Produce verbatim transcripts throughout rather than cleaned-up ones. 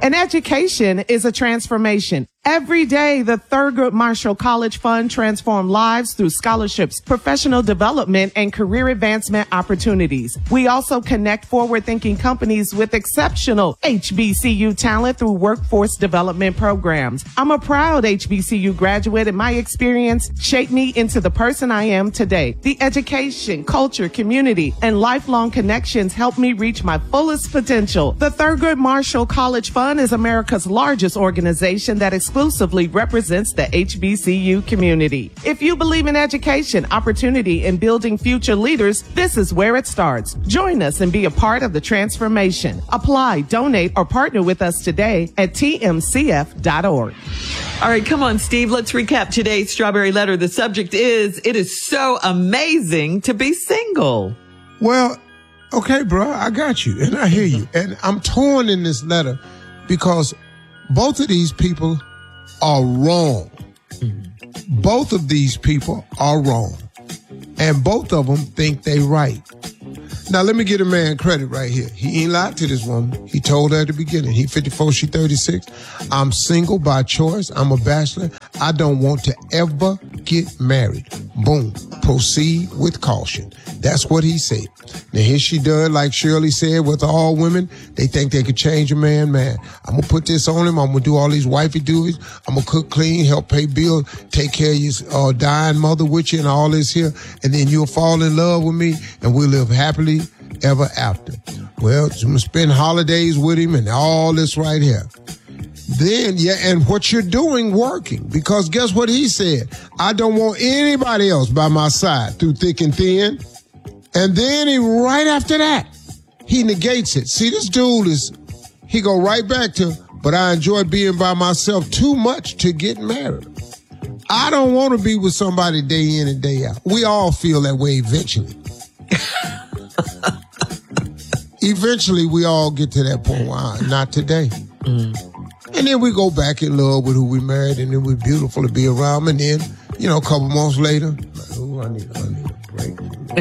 An education is a transformation. Every day, the Thurgood Marshall College Fund transforms lives through scholarships, professional development, and career advancement opportunities. We also connect forward-thinking companies with exceptional H B C U talent through workforce development programs. I'm a proud H B C U graduate, and my experience shaped me into the person I am today. The education, culture, community, and lifelong connections helped me reach my fullest potential. The Thurgood Marshall College Fund is America's largest organization that exclusively represents the H B C U community. If you believe in education, opportunity, and building future leaders, this is where it starts. Join us and be a part of the transformation. Apply, donate, or partner with us today at T M C F dot org. All right, come on, Steve. Let's recap today's Strawberry Letter. The subject is, it is so amazing to be single. Well, okay, bro, I got you, and I hear you. And I'm torn in this letter because both of these people are wrong. Mm-hmm. Both of these people are wrong. And both of them think they right. Now, let me give a man credit right here. He ain't lied to this woman. He told her at the beginning. He fifty-four, she thirty-six. I'm single by choice. I'm a bachelor. I don't want to ever get married. Boom. Proceed with caution. That's what he said. Now, here she does, like Shirley said, with all women, they think they could change a man, man. I'm going to put this on him. I'm going to do all these wifey doings. I'm going to cook clean, help pay bills, take care of your uh, dying mother with you and all this here. And then you'll fall in love with me and we'll live happily ever after. Well, I'm going to spend holidays with him and all this right here. Then, yeah, and what you're doing working, because guess what he said? I don't want anybody else by my side through thick and thin. And then he, right after that, he negates it. See, this dude is, he go right back to, but I enjoy being by myself too much to get married. I don't want to be with somebody day in and day out. We all feel that way eventually. Eventually, we all get to that point. Wow, not today. Mm. And then we go back in love with who we married, and then we're beautiful to be around. And then, you know, a couple months later, like, oh, I need, I need a break.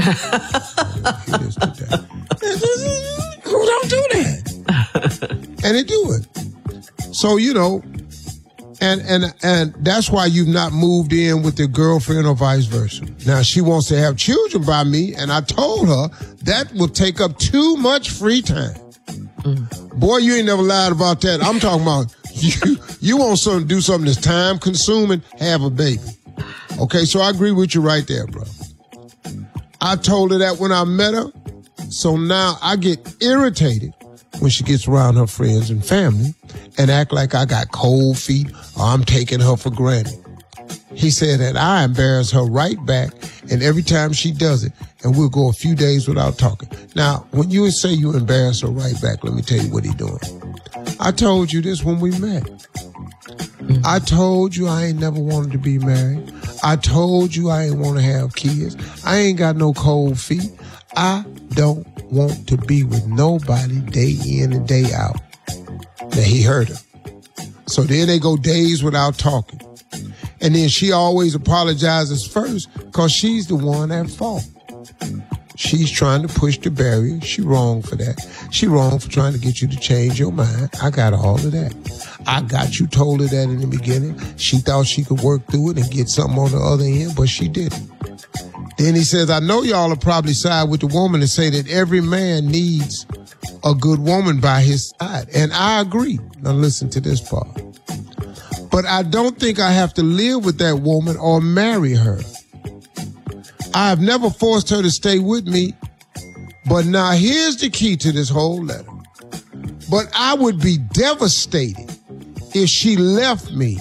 Who don't do that? And they do it. So, you know, and and and that's why you've not moved in with your girlfriend or vice versa. Now, she wants to have children by me, and I told her that will take up too much free time. Mm. Boy, you ain't never lied about that. I'm talking about you, you want something to do something that's time consuming, have a baby. Okay, so I agree with you right there, bro. I told her that when I met her, so now I get irritated when she gets around her friends and family and act like I got cold feet or I'm taking her for granted. He said that I embarrass her right back, and every time she does it, and we'll go a few days without talking. Now, when you say you embarrass her right back, let me tell you what he's doing. I told you this when we met. Mm-hmm. I told you I ain't never wanted to be married. I told you I ain't want to have kids. I ain't got no cold feet. I don't want to be with nobody day in and day out. Now, he heard her. So then they go days without talking. And then she always apologizes first because she's the one at fault. She's trying to push the barrier. She wrong for that. She wrong for trying to get you to change your mind. I got all of that. I got you, told her that in the beginning. She thought she could work through it and get something on the other end, but she didn't. Then he says, I know y'all will probably side with the woman and say that every man needs a good woman by his side. And I agree. Now listen to this part. But I don't think I have to live with that woman or marry her. I have never forced her to stay with me. But now here's the key to this whole letter. But I would be devastated if she left me.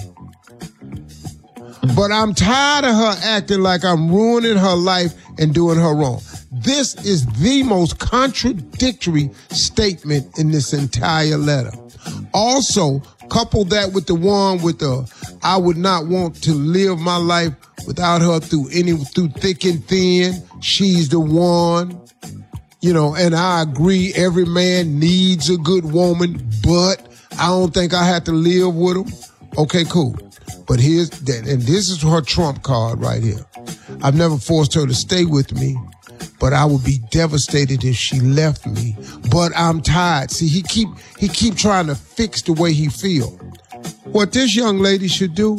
But I'm tired of her acting like I'm ruining her life and doing her wrong. This is the most contradictory statement in this entire letter. Also, couple that with the one with the, I would not want to live my life without her through any, through thick and thin. She's the one, you know, and I agree every man needs a good woman, but I don't think I have to live with them. Okay, cool. But here's that, and this is her trump card right here. I've never forced her to stay with me, but I would be devastated if she left me. But I'm tired. See, he keep he keep trying to fix the way he feel. What this young lady should do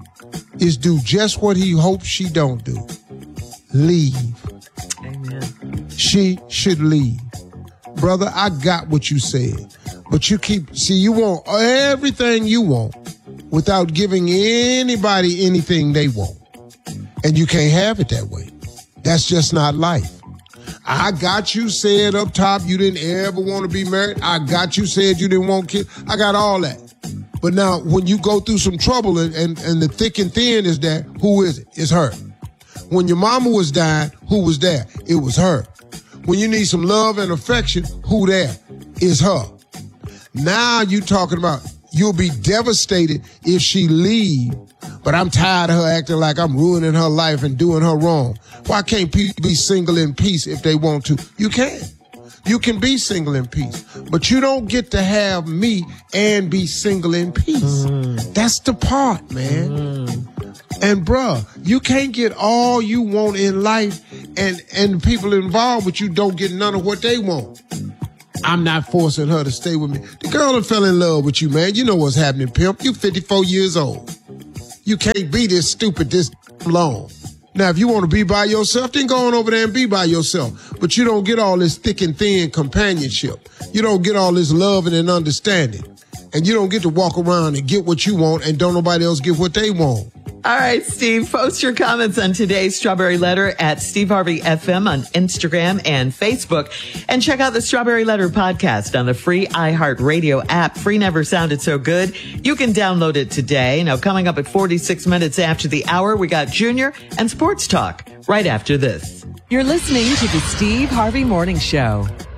is do just what he hopes she don't do. Leave. Amen. She should leave. Brother, I got what you said. But you keep, see, you want everything you want without giving anybody anything they want. And you can't have it that way. That's just not life. I got you said up top you didn't ever want to be married. I got you said you didn't want kids. I got all that. But now when you go through some trouble and, and, and the thick and thin is that, who is it? It's her. When your mama was dying, who was there? It was her. When you need some love and affection, who there? It's her. Now you talking about you'll be devastated if she leave, but I'm tired of her acting like I'm ruining her life and doing her wrong. Why can't people be single in peace if they want to? You can. You can be single in peace, but you don't get to have me and be single in peace. Mm. That's the part, man. Mm. And bruh, you can't get all you want in life and, and the people involved with you don't get none of what they want. I'm not forcing her to stay with me. The girl that fell in love with you, man. You know what's happening, pimp. You fifty-four years old. You can't be this stupid this long. Now, if you want to be by yourself, then go on over there and be by yourself. But you don't get all this thick and thin companionship. You don't get all this loving and understanding. And you don't get to walk around and get what you want and don't nobody else get what they want. All right, Steve, post your comments on today's Strawberry Letter at Steve Harvey F M on Instagram and Facebook. And check out the Strawberry Letter podcast on the free iHeartRadio app. Free never sounded so good. You can download it today. Now, coming up at forty-six minutes after the hour, we got Junior and Sports Talk right after this. You're listening to the Steve Harvey Morning Show.